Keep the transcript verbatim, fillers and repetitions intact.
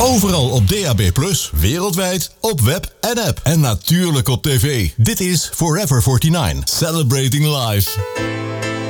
Overal op D A B plus, wereldwijd, op web en app. En natuurlijk op tv. Dit is Forever forty-nine. Celebrating Life.